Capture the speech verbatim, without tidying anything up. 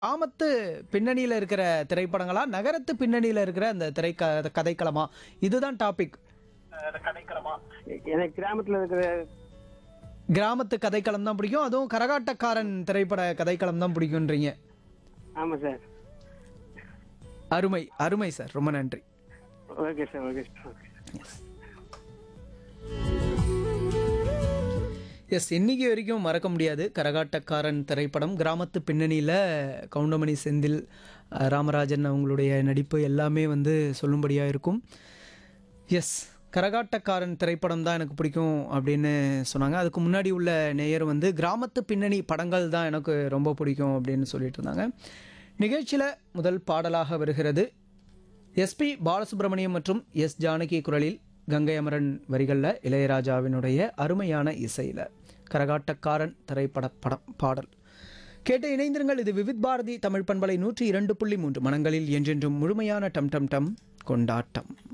கிராமத்து பின்னணியில இருக்கிற திரைப்படங்களா, நகரத்து பின்னணியில இருக்கிற அந்த திரை க கதைக்களமா? இதுதான் டாபிக். எ- எனக்கு கிராமத்துல இருக்கிற. கிராமத்து கதைக்களம் தான் பிடிக்கும். அதுவும் கரகாட்டக்காரன் திரைப்பட கதைக்களம் தான் பிடிக்குன்றீங்க. ஆமா சார். அருமை, அருமை சார். ரொம்ப நன்றி. Okay sir, okay sir, okay. S, இன்னைக்கு வரைக்கும் மறக்க முடியாது கரகாட்டக்காரன் திரைப்படம். கிராமத்து பின்னணியில் கவுண்டமணி செந்தில், அஹ், ராமராஜன் அவங்களுடைய நடிப்பு எல்லாமே வந்து சொல்லும்படியாக இருக்கும். எஸ், கரகாட்டக்காரன் திரைப்படம் தான் எனக்கு பிடிக்கும் அப்படின்னு சொன்னாங்க. அதுக்கு முன்னாடி உள்ள நேயர் வந்து கிராமத்து பின்னணி படங்கள் தான் எனக்கு ரொம்ப பிடிக்கும் அப்படின்னு சொல்லிட்டு இருந்தாங்க. நிகழ்ச்சியில் முதல் பாடலாக வருகிறது எஸ்பி பாலசுப்ரமணியம் மற்றும் எஸ் ஜானகி குரலில், கங்கை அமரன் வரிகளில், இளையராஜாவினுடைய அருமையான இசையில் கரகாட்டக்காரன் திரைப்பட படம் பாடல் கேட்டு இணைந்திருங்கள். இது விவித் பாரதி தமிழ் பண்பலை நூற்றி இரண்டு புள்ளி மூன்று. மனங்களில் என்றென்றும் முழுமையான டம் டம் டம் கொண்டாட்டம்.